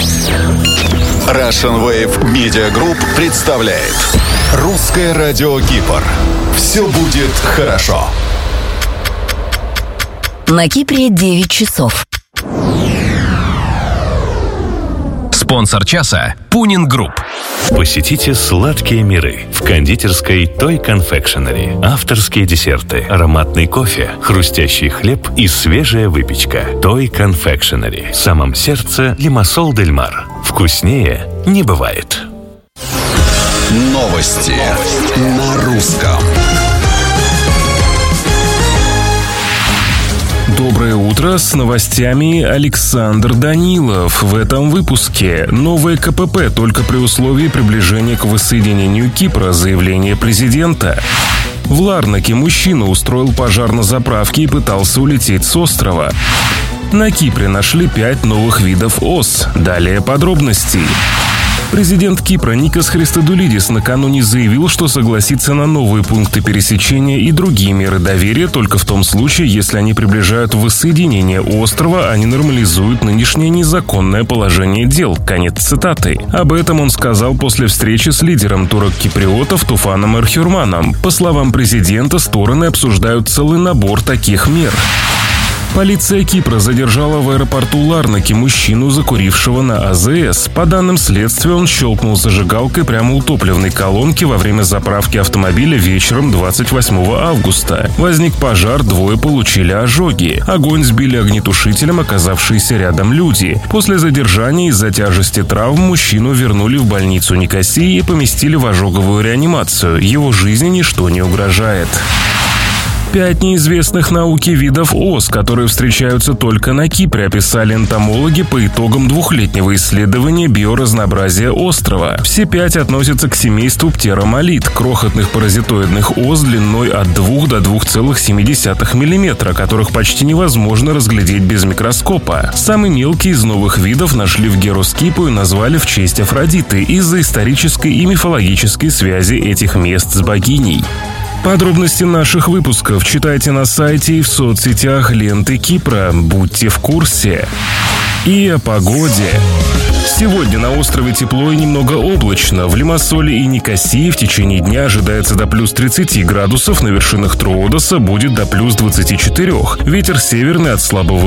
Russian Wave Media Group представляет Русское радио Кипр. Все будет хорошо. На Кипре 9 часов. Спонсор часа – Пунин Групп. Посетите сладкие миры в кондитерской Toy Confectionery. Авторские десерты, ароматный кофе, хрустящий хлеб и свежая выпечка. Toy Confectionery. В самом сердце Лимассол дель Мар. Вкуснее не бывает. Новости на русском. Доброе утро, с новостями Александр Данилов. В этом выпуске новое КПП только при условии приближения к воссоединению Кипра, заявление президента. В Ларнаке мужчина устроил пожар на заправке и пытался улететь с острова. На Кипре нашли 5 новых видов ос. Далее подробности. Президент Кипра Никос Христодулидис накануне заявил, что согласится на новые пункты пересечения и другие меры доверия только в том случае, если они приближают воссоединение острова, а не нормализуют нынешнее незаконное положение дел. Конец цитаты. Об этом он сказал после встречи с лидером турок-киприотов Туфаном Эрхюрманом. По словам президента, стороны обсуждают целый набор таких мер. Полиция Кипра задержала в аэропорту Ларнаки мужчину, закурившего на АЗС. По данным следствия, он щелкнул зажигалкой прямо у топливной колонки во время заправки автомобиля вечером 28 августа. Возник пожар, 2 получили ожоги. Огонь сбили огнетушителем оказавшиеся рядом люди. После задержания из-за тяжести травм мужчину вернули в больницу Никосии и поместили в ожоговую реанимацию. Его жизни ничто не угрожает. 5 неизвестных науке видов ос, которые встречаются только на Кипре, описали энтомологи по итогам 2-летнего исследования биоразнообразия острова. Все 5 относятся к семейству птеромолид, крохотных паразитоидных ос длиной от 2 до 2,7 мм, которых почти невозможно разглядеть без микроскопа. Самый мелкий из новых видов нашли в Героскипу и назвали в честь Афродиты из-за исторической и мифологической связи этих мест с богиней. Подробности наших выпусков читайте на сайте и в соцсетях ленты Кипра. Будьте в курсе. И о погоде. Сегодня на острове тепло и немного облачно. В Лимассоле и Никосии в течение дня ожидается до плюс 30 градусов, на вершинах Троодоса будет до плюс 24. Ветер северный от слабого